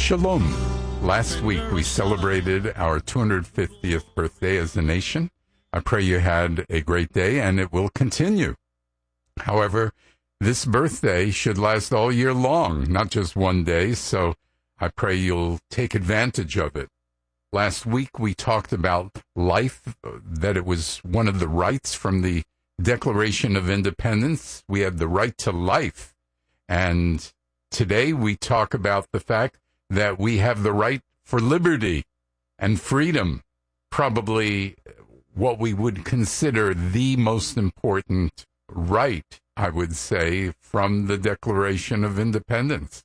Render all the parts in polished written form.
Shalom. Last week we celebrated our 250th birthday as a nation. I pray you had a great day and it will continue. However, this birthday should last all year long, not just one day, so I pray you'll take advantage of it. Last week we talked about life, that it was one of the rights from the Declaration of Independence. We had the right to life. And today we talk about the fact that we have the right for liberty and freedom, probably what we would consider the most important right, I would say, from the Declaration of Independence.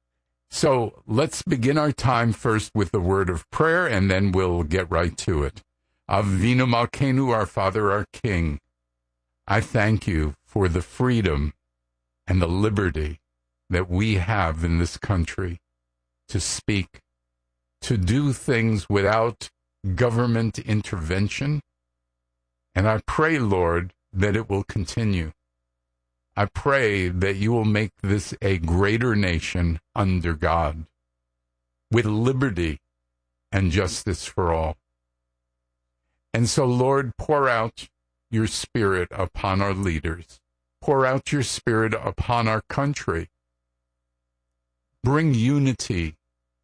So let's begin our time first with the word of prayer, and then we'll get right to it. Avinu Malkeinu, our Father, our King, I thank you for the freedom and the liberty that we have in this country to speak, to do things without government intervention. And I pray, Lord, that it will continue. I pray that you will make this a greater nation under God, with liberty and justice for all. And so, Lord, pour out your Spirit upon our leaders. Pour out your Spirit upon our country. Bring unity.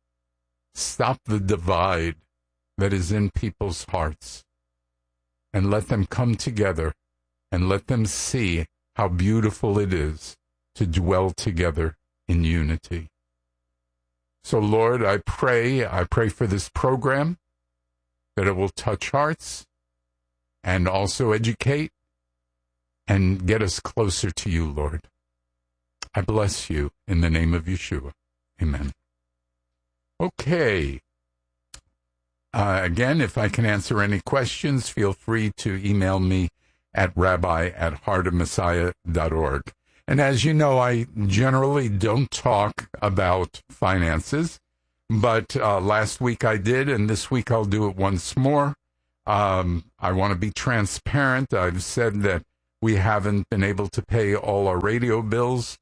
Stop the divide that is in people's hearts. And let them come together and let them see how beautiful it is to dwell together in unity. So, Lord, I pray for this program, that it will touch hearts and also educate and get us closer to you, Lord. I bless you in the name of Yeshua. Amen. Okay. Again, if I can answer any questions, feel free to email me at rabbi@heartofmessiah.org. And as you know, I generally don't talk about finances, but last week I did, and this week I'll do it once more. I want to be transparent. I've said that we haven't been able to pay all our radio bills.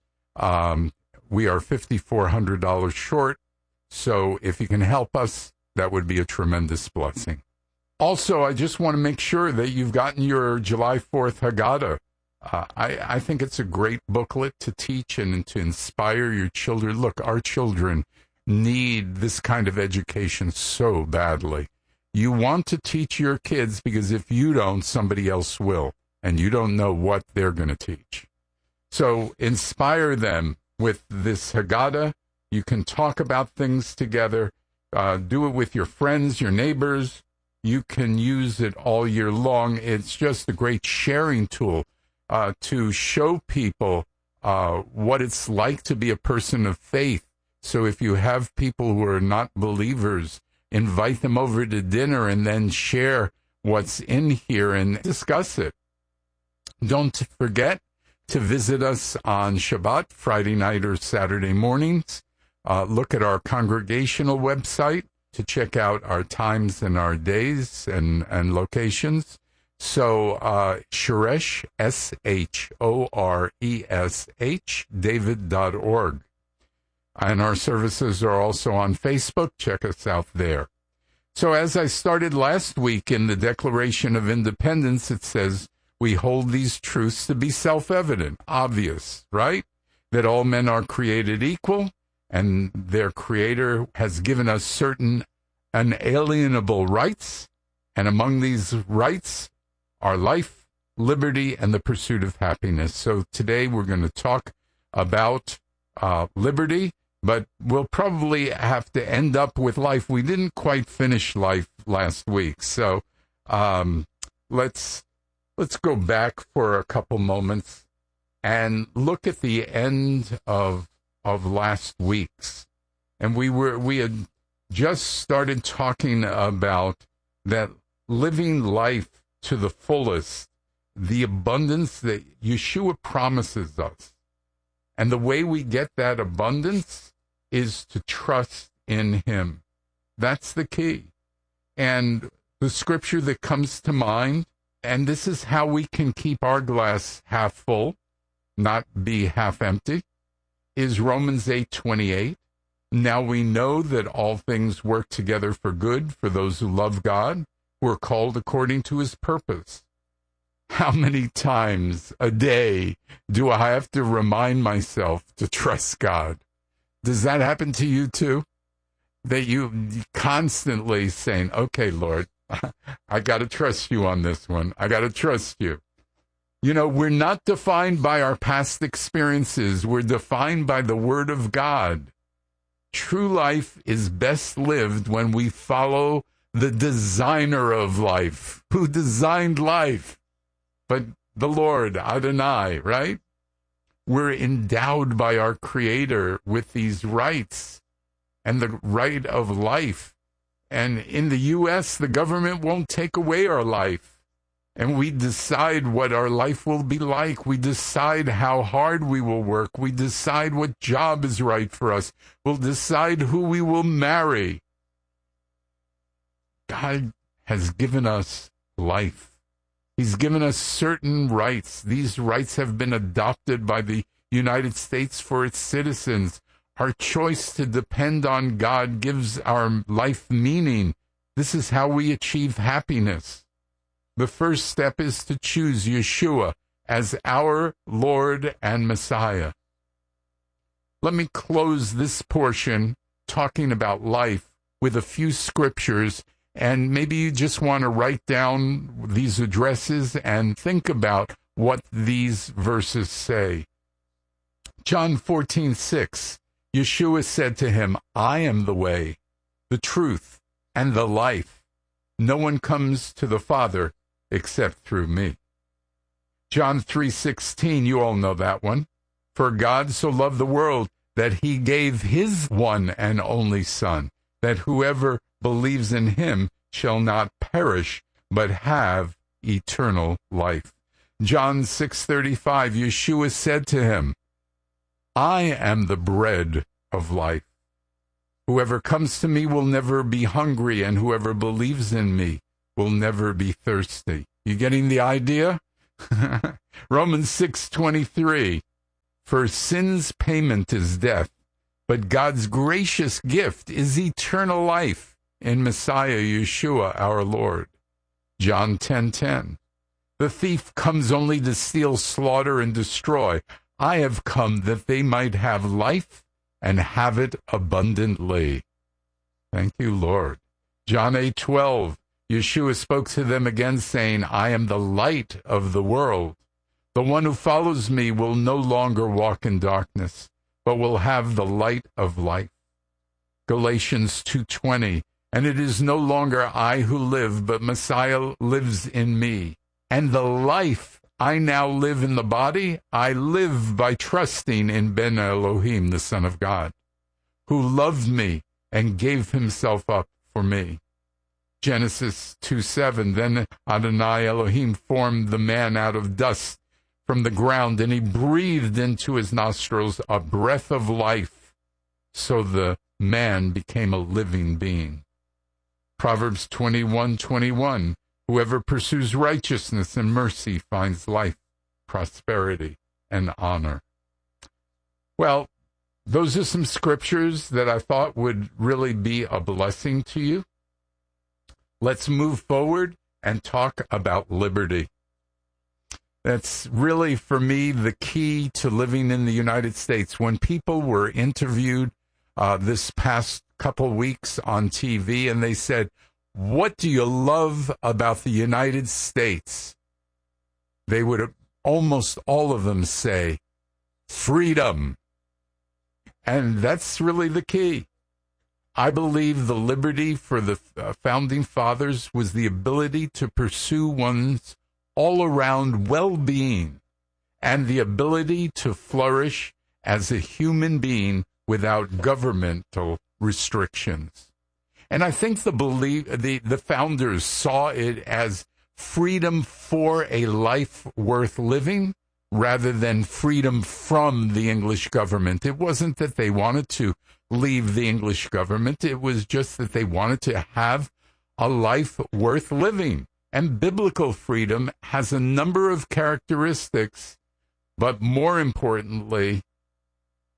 We are $5,400 short. So if you can help us, that would be a tremendous blessing. Also, I just want to make sure that you've gotten your July 4th Haggadah. I think it's a great booklet to teach and to inspire your children. Look, our children need this kind of education so badly. You want to teach your kids because if you don't, somebody else will, and you don't know what they're going to teach. So inspire them with this Haggadah. You can talk about things together. Do it with your friends, your neighbors. You can use it all year long. It's just a great sharing tool to show people what it's like to be a person of faith. So if you have people who are not believers, invite them over to dinner and then share what's in here and discuss it. Don't forget to visit us on Shabbat, Friday night or Saturday mornings. Look at our congregational website to check out our times and our days and locations. So, Shoresh, SHORESH, David.org. And our services are also on Facebook. Check us out there. So as I started last week in the Declaration of Independence, it says, we hold these truths to be self-evident, obvious, right? That all men are created equal, and their Creator has given us certain unalienable rights, and among these rights are life, liberty, and the pursuit of happiness. So today we're going to talk about liberty, but we'll probably have to end up with life. We didn't quite finish life last week, so let's go back for a couple moments and look at the end of last week's. And we had just started talking about that living life to the fullest, the abundance that Yeshua promises us. And the way we get that abundance is to trust in him. That's the key. And the scripture that comes to mind, and this is how we can keep our glass half full, not be half empty, is Romans 8:28. Now we know that all things work together for good for those who love God, who are called according to his purpose. How many times a day do I have to remind myself to trust God? Does that happen to you too? That you constantly saying, okay, Lord, I got to trust you on this one. I got to trust you. You know, we're not defined by our past experiences. We're defined by the Word of God. True life is best lived when we follow the designer of life. Who designed life? But the Lord, Adonai, right? We're endowed by our Creator with these rights and the right of life. And in the U.S., the government won't take away our life. And we decide what our life will be like. We decide how hard we will work. We decide what job is right for us. We'll decide who we will marry. God has given us life. He's given us certain rights. These rights have been adopted by the United States for its citizens. Our choice to depend on God gives our life meaning. This is how we achieve happiness. The first step is to choose Yeshua as our Lord and Messiah. Let me close this portion talking about life with a few scriptures, and maybe you just want to write down these addresses and think about what these verses say. John 14:6, Yeshua said to him, I am the way, the truth, and the life. No one comes to the Father except through me. John 3:16, you all know that one. For God so loved the world that he gave his one and only Son, that whoever believes in him shall not perish, but have eternal life. John 6:35, Yeshua said to him, I am the bread of life. Whoever comes to me will never be hungry, and whoever believes in me will never be thirsty. You getting the idea? Romans 6:23, for sin's payment is death, but God's gracious gift is eternal life in Messiah Yeshua our Lord. John 10:10, the thief comes only to steal, slaughter, and destroy. I have come that they might have life and have it abundantly. Thank you, Lord. John 8:12, Yeshua spoke to them again, saying, I am the light of the world. The one who follows me will no longer walk in darkness, but will have the light of life. Galatians 2:20, and it is no longer I who live, but Messiah lives in me. And the life I now live in the body, I live by trusting in Ben Elohim, the Son of God, who loved me and gave himself up for me. Genesis 2:7, then Adonai Elohim formed the man out of dust from the ground, and he breathed into his nostrils a breath of life, so the man became a living being. Proverbs 21:21, whoever pursues righteousness and mercy finds life, prosperity, and honor. Well, those are some scriptures that I thought would really be a blessing to you. Let's move forward and talk about liberty. That's really, for me, the key to living in the United States. When people were interviewed this past couple weeks on TV, and they said, what do you love about the United States? They would almost all of them say, freedom. And that's really the key. I believe the liberty for the founding fathers was the ability to pursue one's all-around well-being and the ability to flourish as a human being without governmental restrictions. And I think the founders saw it as freedom for a life worth living rather than freedom from the English government. It wasn't that they wanted to leave the English government. It was just that they wanted to have a life worth living. And biblical freedom has a number of characteristics, but more importantly,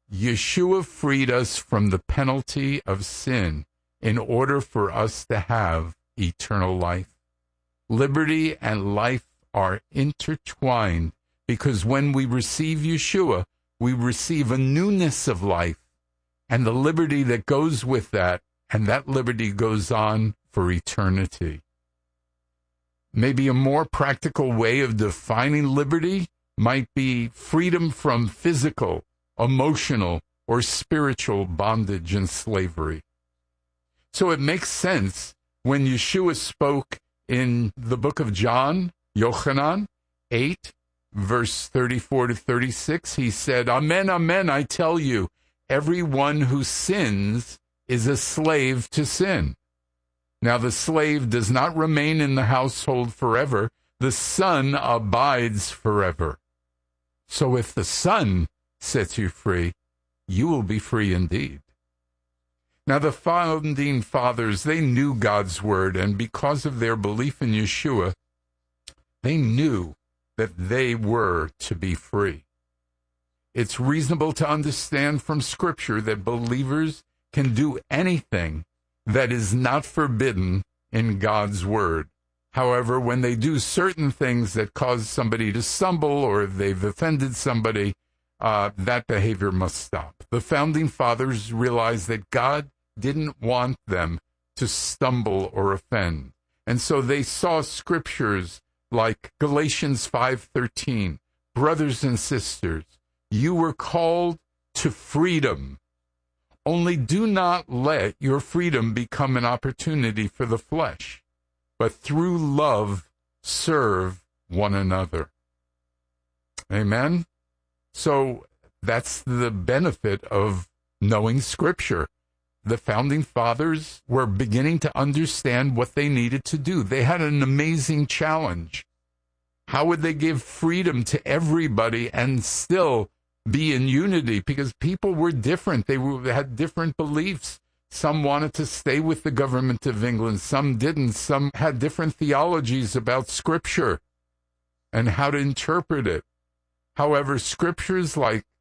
Yeshua freed us from the penalty of sin in order for us to have eternal life. Liberty and life are intertwined because when we receive Yeshua, we receive a newness of life and the liberty that goes with that, and that liberty goes on for eternity. Maybe a more practical way of defining liberty might be freedom from physical, emotional, or spiritual bondage and slavery. So it makes sense when Yeshua spoke in the book of John, Yochanan 8, verse 34 to 36, he said, Amen, amen, I tell you, everyone who sins is a slave to sin. Now the slave does not remain in the household forever. The Son abides forever. So if the Son sets you free, you will be free indeed. Now the founding fathers, they knew God's word, and because of their belief in Yeshua, they knew that they were to be free. It's reasonable to understand from Scripture that believers can do anything that is not forbidden in God's word. However, when they do certain things that cause somebody to stumble or they've offended somebody, that behavior must stop. The founding fathers realized that God didn't want them to stumble or offend. And so they saw scriptures like Galatians 5:13, brothers and sisters, you were called to freedom. Only do not let your freedom become an opportunity for the flesh, but through love serve one another. Amen? So that's the benefit of knowing Scripture. The founding fathers were beginning to understand what they needed to do. They had an amazing challenge. How would they give freedom to everybody and still be in unity? Because people were different. They had different beliefs. Some wanted to stay with the government of England. Some didn't. Some had different theologies about Scripture and how to interpret it. However, scriptures like